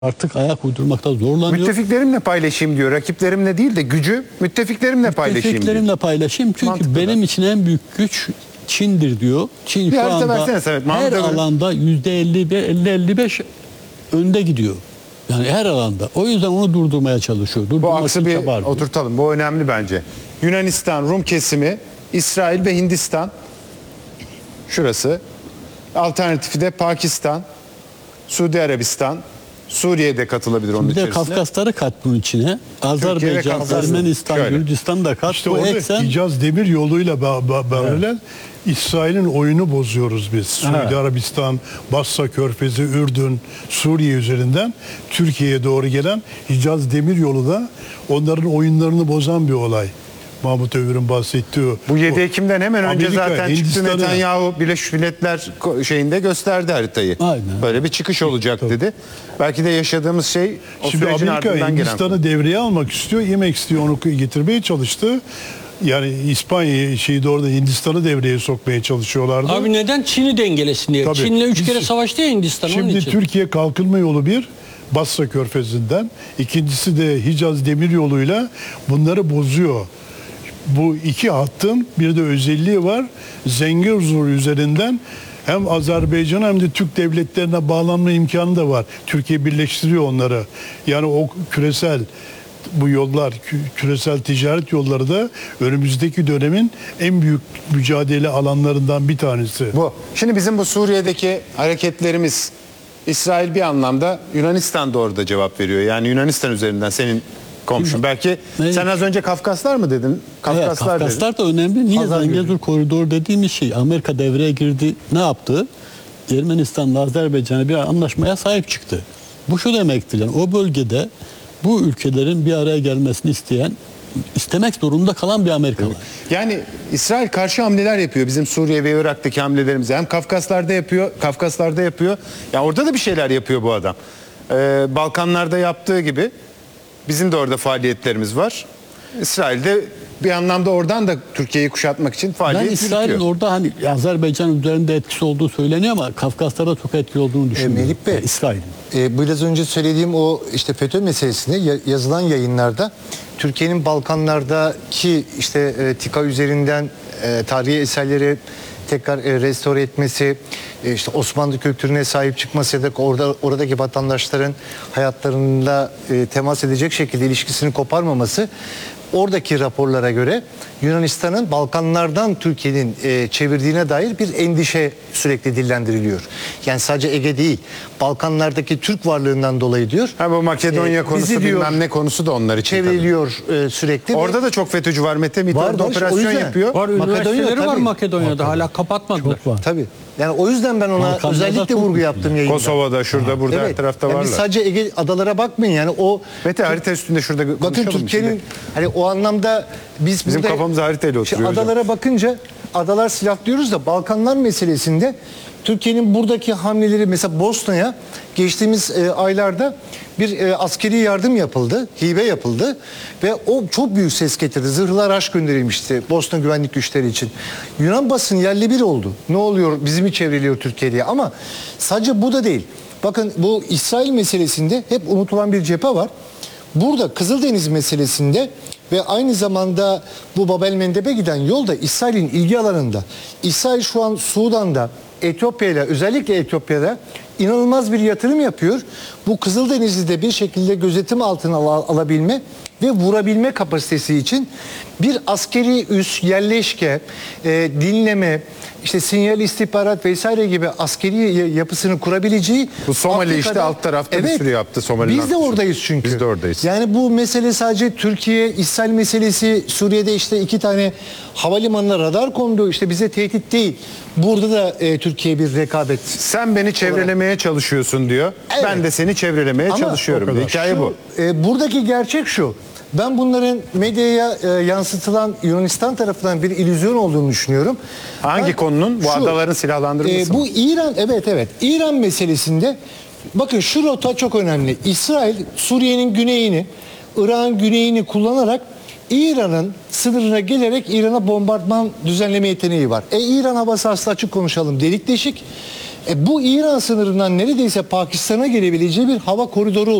artık ayak uydurmakta zorlanıyor. Müttefiklerimle paylaşayım diyor. Rakiplerimle değil de gücü müttefiklerimle paylaşayım diyor. Müttefiklerimle paylaşayım çünkü Mantıklı benim için en büyük güç Çin'dir diyor. Çin Bir şu harita anda versene Samet, her Mahmut Ömür. alanda %50-55 önde gidiyor. Yani her alanda. O yüzden onu durdurmaya çalışıyor. Bu Durdurmak aksı için bir çaba harcıyor. oturtalım. Bu önemli bence. Yunanistan, Rum kesimi, İsrail ve Hindistan. Şurası. Alternatifi de Pakistan, Suudi Arabistan, Suriye'de katılabilir onun Bir de içerisine. Kafkasları kat bunun içine. Azerbaycan, Kafkaslar. Ermenistan, Şöyle. Gürcistan da kat. İşte Bu orada eksen Hicaz demir yoluyla paralel İsrail'in oyunu bozuyoruz biz. Suudi Arabistan, Basra Körfezi, Ürdün, Suriye üzerinden Türkiye'ye doğru gelen Hicaz demir yolu da onların oyunlarını bozan bir olay. Mahmut Övür'ün bahsettiği o. Bu 7 Ekim'den hemen önce Amerika, zaten çıktı Hindistan'ı- Netanyahu Birleşmiş Milletler şeyinde gösterdi haritayı. Aynen. Böyle bir çıkış olacak dedi. Belki de yaşadığımız şey o Şimdi sürecin Amerika ardından gelen. Hindistan'ı devreye almak istiyor. IMEX diye onu getirmeye çalıştı. Yani İspanya şeyi de orada Hindistan'ı devreye sokmaya çalışıyorlardı. Abi neden Çin'i dengelesin diye. Tabii. Çin'le 3 Biz- kere savaştı ya Hindistan onun Şimdi için. Türkiye kalkınma yolu bir, Basra Körfezi'nden. İkincisi de Hicaz Demiryolu'yla bunları bozuyor. Bu iki hattın bir de özelliği var. Zengezur üzerinden hem Azerbaycan hem de Türk devletlerine bağlanma imkanı da var. Türkiye birleştiriyor onları. Yani o küresel bu yollar, küresel ticaret yolları da önümüzdeki dönemin en büyük mücadele alanlarından bir tanesi. Bu. Şimdi bizim bu Suriye'deki hareketlerimiz İsrail bir anlamda Yunanistan da orada cevap veriyor. Yani Yunanistan üzerinden senin komşun. Belki Evet. sen az önce Kafkaslar mı dedin? Evet, Kafkaslar dedin. Kafkaslar da önemli. Niye Hazar Zengezur koridoru dediğimiz şey? Amerika devreye girdi. Ne yaptı? Ermenistan'la Azerbaycan'a bir anlaşmaya sahip çıktı. Bu şu demektir. Yani o bölgede bu ülkelerin bir araya gelmesini istemek zorunda kalan bir Amerika var. Yani İsrail karşı hamleler yapıyor bizim Suriye ve Irak'taki hamlelerimize. Hem Kafkaslar'da yapıyor, Kafkaslar'da yapıyor. Ya orada da bir şeyler yapıyor bu adam. Balkanlar'da yaptığı gibi bizim de orada faaliyetlerimiz var. İsrail'de bir anlamda oradan da Türkiye'yi kuşatmak için Ben faaliyet İsrail'in yürütüyor. orada hani Azerbaycan üzerinde etkisi olduğu söyleniyor ama Kafkaslar'da çok etkili olduğunu düşünüyorum. Melih Bey, İsrail'in. biraz önce söylediğim o işte FETÖ meselesinde yazılan yayınlarda Türkiye'nin Balkanlardaki işte TİKA üzerinden tarihi eserleri tekrar restore etmesi, işte Osmanlı kültürüne sahip çıkması ya da oradaki vatandaşların hayatlarında temas edecek şekilde ilişkisini koparmaması, oradaki raporlara göre Yunanistan'ın Balkanlardan Türkiye'nin çevirdiğine dair bir endişe sürekli dillendiriliyor. Yani sadece Ege değil, Balkanlardaki Türk varlığından dolayı diyor. Ha, bu Makedonya konusu bizi diyor, bilmem ne konusu da onlar için tabii. çevriliyor sürekli. Orada da çok FETÖ'cü var. Mete Mithat Var, o operasyon yüzden. yapıyor. Var, Makedonya, üniversiteleri var tabii. Makedonya'da hala kapatmadılar. Çok var. Tabii. Yani o yüzden ben ona Balkanlarda özellikle çok vurgu güçlü. yaptım yayında. Kosova'da, şurada, burada, her Evet. tarafta Yani varlar. biz sadece Ege adalara bakmayın yani o Mete harita üstünde şurada bakın konuşalım Türkiye'nin şimdi. hani o anlamda biz Bizim burada kafamız haritayla işte oturuyor hocam. adalara bakınca adalar silahlıyoruz da Balkanlar meselesinde Türkiye'nin buradaki hamleleri mesela Bosna'ya geçtiğimiz aylarda bir askeri yardım yapıldı, hibe yapıldı ve o çok büyük ses getirdi. Zırhlı araç gönderilmişti Bosna güvenlik güçleri için. Yunan basın yerli bir oldu. Ne oluyor, bizi mi çevriliyor Türkiye diye, ama sadece bu da değil. Bakın bu İsrail meselesinde hep unutulan bir cephe var. Burada Kızıldeniz meselesinde ve aynı zamanda bu Babel Mendeb'e giden yolda İsrail'in ilgi alanında. İsrail şu an Sudan'da, Etiyopya'yla, özellikle Etiyopya'da inanılmaz bir yatırım yapıyor. Bu Kızıldeniz'i de bir şekilde gözetim altına alabilme ve vurabilme kapasitesi için bir askeri üs, yerleşke, dinleme, işte sinyal istihbarat vesaire gibi askeri yapısını kurabileceği. Bu Somali Afrika'da- işte alt tarafta bir sürü yaptı Somaliland. Biz de oradayız çünkü. Biz de oradayız. Yani bu mesele sadece Türkiye, İsrail meselesi, Suriye'de işte 2 tane havalimanına radar kondu, işte bize tehdit değil. Burada da Türkiye bir rekabet. Sen beni çevrelemeye çalışıyorsun diyor. Evet. Ben de seni çevrelemeye Ama çalışıyorum. Hikaye bu. Buradaki gerçek şu. Ben bunların medyaya yansıtılan Yunanistan tarafından bir illüzyon olduğunu düşünüyorum. Hangi Ben- konunun? Bu şu, adaların silahlandırılması mı? Bu İran, evet. İran meselesinde bakın şu rota çok önemli. İsrail Suriye'nin güneyini, Irak'ın güneyini kullanarak İran'ın sınırına gelerek İran'a bombardıman düzenleme yeteneği var. İran hava sahası, açık konuşalım, delik deşik. Bu İran sınırından neredeyse Pakistan'a gelebileceği bir hava koridoru